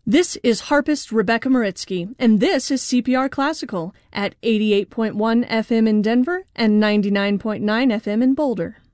This is harpist Rebecca Maritsky, and this is CPR Classical at 88.1 FM in Denver and 99.9 FM in Boulder.